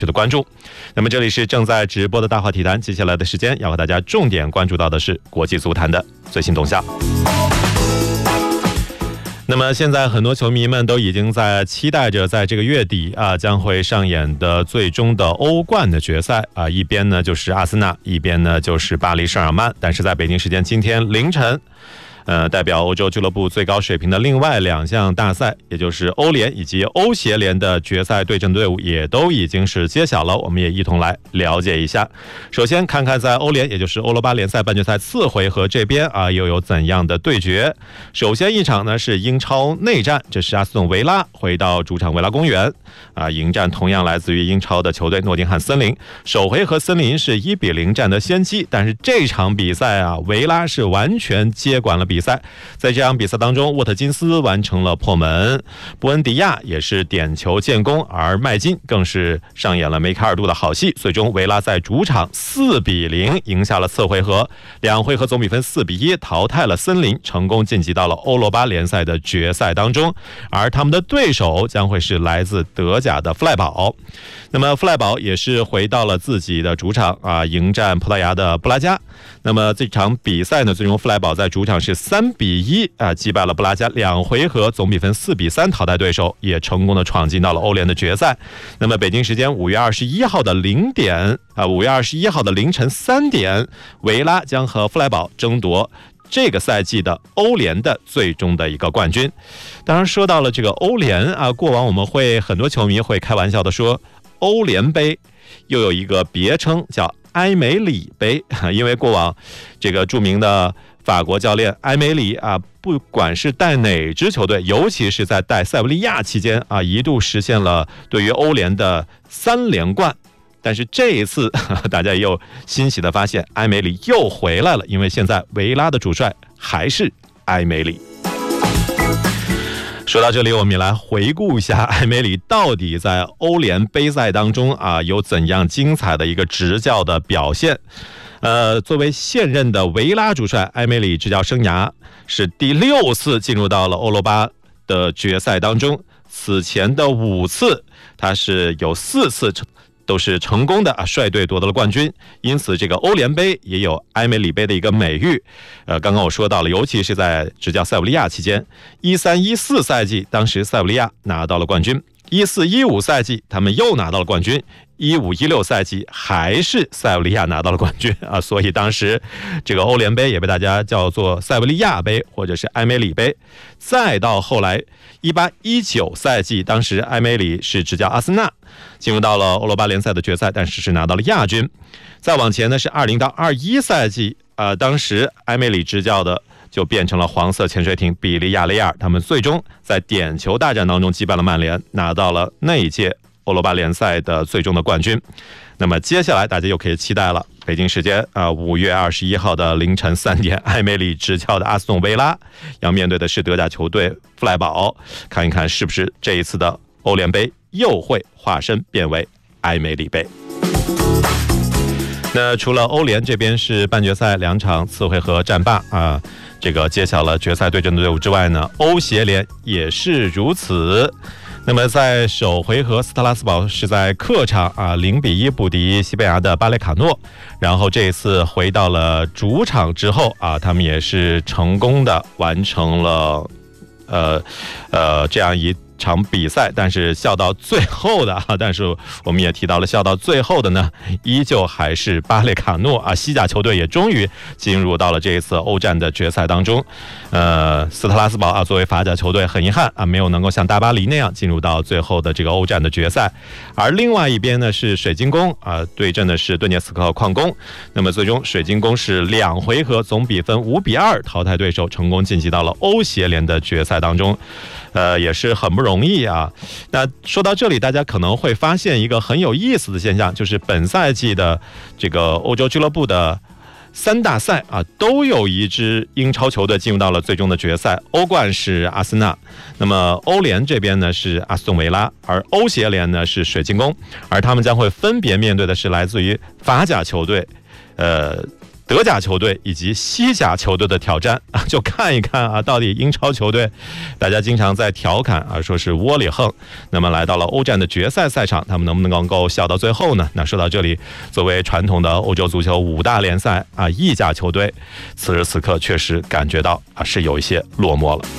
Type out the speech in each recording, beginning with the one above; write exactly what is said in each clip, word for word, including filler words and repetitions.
的关注。那么这里是正在直播的大话体坛，接下来的时间要和大家重点关注到的是国际足坛的最新动向。那么现在很多球迷们都已经在期待着在这个月底啊将会上演的最终的欧冠的决赛啊，一边呢就是阿森纳，一边呢就是巴黎圣日耳曼。但是在北京时间今天凌晨，呃，代表欧洲俱乐部最高水平的另外两项大赛，也就是欧联以及欧协联的决赛对阵队伍也都已经是揭晓了，我们也一同来了解一下。首先看看在欧联，也就是欧罗巴联赛半决赛次回合这边啊，又有怎样的对决。首先一场呢是英超内战，这是阿斯顿维拉回到主场维拉公园啊，迎战同样来自于英超的球队诺丁汉森林。首回合森林是一比零占得先机，但是这场比赛啊，维拉是完全接管了比赛。在这场比赛当中，沃特金斯完成了破门，布恩迪亚也是点球建功，而麦金更是上演了梅开二度的好戏。最终维拉在主场四比零赢下了次回合，两回合总比分四比一淘汰了森林，成功晋级到了欧罗巴联赛的决赛当中。而他们的对手将会是来自德甲的弗赖堡。那么弗赖堡也是回到了自己的主场啊，迎战葡萄牙的布拉加。那么这场比赛呢，最终弗赖堡在主场是三比一啊击败了布拉加，两回合总比分四比三淘汰对手，也成功的闯进到了欧联的决赛。那么北京时间五月二十一号的零点啊，五月二十一号的凌晨三点，维拉将和弗赖堡争夺这个赛季的欧联的最终的一个冠军。当然说到了这个欧联啊，过往我们会很多球迷会开玩笑的说，欧联杯又有一个别称叫埃梅里杯，因为过往这个著名的法国教练埃梅里啊，不管是带哪支球队，尤其是在带塞维利亚期间啊，一度实现了对于欧联的三连冠。但是这一次大家又欣喜的发现埃梅里又回来了，因为现在维拉的主帅还是埃梅里。说到这里，我们也来回顾一下埃梅里到底在欧联杯赛当中啊有怎样精彩的一个执教的表现。呃，作为现任的维拉主帅，埃梅里执教生涯是第六次进入到了欧罗巴的决赛当中，此前的五次他是有四次都是成功的啊，率队夺得了冠军，因此这个欧联杯也有埃梅里杯的一个美誉。呃，刚刚我说到了，尤其是在执教塞维利亚期间，一三一四赛季，当时塞维利亚拿到了冠军；一四一五赛季，他们又拿到了冠军；一五一六赛季，还是塞维利亚拿到了冠军啊。所以当时这个欧联杯也被大家叫做塞维利亚杯或者是埃梅里杯。再到后来一八一九赛季，当时埃梅里是执教阿森纳，进入到了欧罗巴联赛的决赛，但是是拿到了亚军。再往前呢是二零到二一赛季，呃，当时埃梅里执教的就变成了黄色潜水艇比利亚雷亚尔，他们最终在点球大战当中击败了曼联，拿到了那一届欧罗巴联赛的最终的冠军。那么接下来大家又可以期待了，北京时间啊五月二十一号的凌晨三点，埃梅里执教的阿斯顿维拉要面对的是德甲球队弗赖堡，看一看是不是这一次的欧联杯又会化身变为埃梅里杯。那除了欧联这边是半决赛两场次回合战罢啊，这个揭晓了决赛对阵的队伍之外呢，欧协联也是如此。那么在首回合，斯特拉斯堡是在客场啊零比一不敌西班牙的巴雷卡诺，然后这一次回到了主场之后啊，他们也是成功的完成了呃呃这样一场比赛，但是笑到最后的啊，但是我们也提到了，笑到最后的呢，依旧还是巴列卡诺啊，西甲球队也终于进入到了这一次欧战的决赛当中。呃，斯特拉斯堡啊，作为法甲球队，很遗憾啊，没有能够像大巴黎那样进入到最后的这个欧战的决赛。而另外一边呢是水晶宫啊，对阵的是顿涅茨克矿工。那么最终水晶宫是两回合总比分五比二淘汰对手，成功晋级到了欧协联的决赛当中。呃，也是很不容易啊。那说到这里，大家可能会发现一个很有意思的现象，就是本赛季的这个欧洲俱乐部的三大赛啊，都有一支英超球队进入到了最终的决赛。欧冠是阿森纳，那么欧联这边呢是阿斯顿维拉，而欧协联呢是水晶宫，而他们将会分别面对的是来自于法甲球队，呃。 德甲球队以及西甲球队的挑战啊，就看一看啊，到底英超球队大家经常在调侃啊，说是窝里横，那么来到了欧战的决赛赛场，他们能不能够笑到最后呢？那说到这里，作为传统的欧洲足球五大联赛啊，意甲球队此时此刻确实感觉到啊，是有一些落寞了。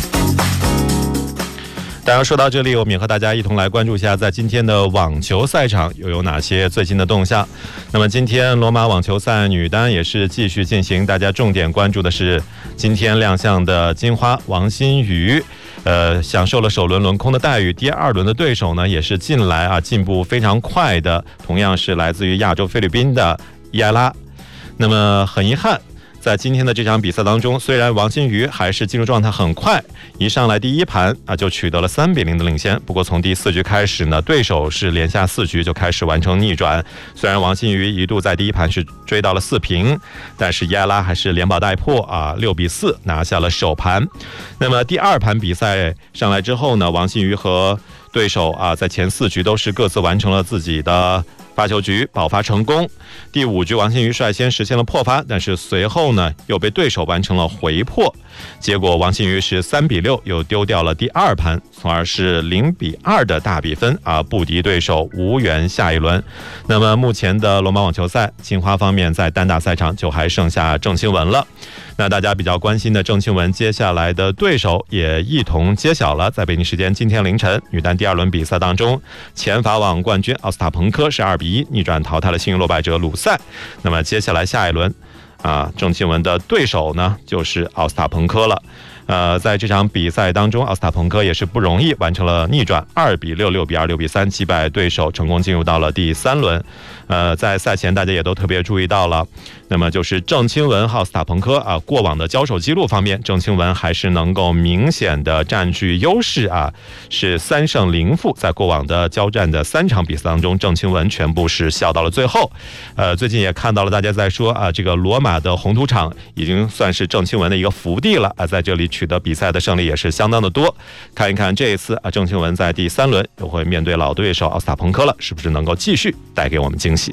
当然说到这里，我们也和大家一同来关注一下在今天的网球赛场又有哪些最新的动向。那么今天罗马网球赛女单也是继续进行，大家重点关注的是今天亮相的金花王欣瑜，呃，享受了首轮轮空的待遇，第二轮的对手呢也是近来啊进步非常快的，同样是来自于亚洲菲律宾的伊埃拉。那么很遗憾，在今天的这场比赛当中，虽然王欣瑜还是进入状态很快，一上来第一盘啊就取得了三比零的领先。不过从第四局开始呢，对手是连下四局就开始完成逆转。虽然王欣瑜一度在第一盘是追到了四平，但是伊埃拉还是连保带破啊，六比四拿下了首盘。那么第二盘比赛上来之后呢，王欣瑜和对手啊在前四局都是各自完成了自己的发球局，保发成功。第五局王欣瑜率先实现了破发，但是随后呢又被对手完成了回破，结果王欣瑜是三比六又丢掉了第二盘，从而是零比二的大比分啊，不敌对手，无缘下一轮。那么目前的罗马网球赛，金花方面在单打赛场就还剩下郑钦文了。那大家比较关心的郑钦文接下来的对手也一同揭晓了，在北京时间今天凌晨，女单第二轮比赛当中，前法网冠军奥斯塔彭科是二比一逆转淘汰了幸运落败者鲁塞。那么接下来下一轮啊，郑钦文的对手呢就是奥斯塔彭科了。呃，在这场比赛当中，奥斯塔彭科也是不容易完成了逆转，二比六、六比二、六比三击败对手，成功进入到了第三轮。呃，在赛前大家也都特别注意到了，那么就是郑钦文、奥斯塔彭科啊，过往的交手记录方面，郑钦文还是能够明显的占据优势啊，是三胜零负，在过往的交战的三场比赛当中，郑钦文全部是笑到了最后。呃，最近也看到了大家在说啊，这个罗马的红土场已经算是郑钦文的一个福地了啊，在这里取得比赛的胜利也是相当的多。看一看这一次啊，郑钦文在第三轮又会面对老对手奥斯塔彭科了，是不是能够继续带给我们惊喜？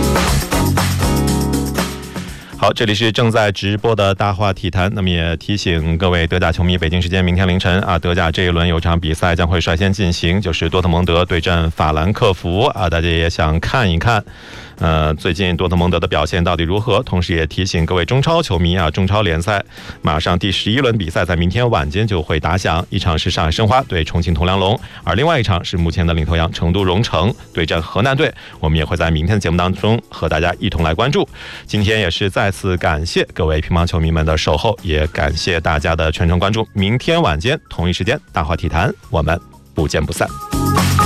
好，这里是正在直播的大话体坛。那么也提醒各位德甲球迷，北京时间明天凌晨啊，德甲这一轮有场比赛将会率先进行，就是多特蒙德对阵法兰克福啊，大家也想看一看。呃，最近多特蒙德的表现到底如何？同时也提醒各位中超球迷啊，中超联赛马上第十一轮比赛在明天晚间就会打响，一场是上海申花对重庆铜梁龙，而另外一场是目前的领头羊成都蓉城对阵河南队。我们也会在明天的节目当中和大家一同来关注。今天也是再次感谢各位乒乓球迷们的守候，也感谢大家的全程关注。明天晚间同一时间大话体坛，我们不见不散。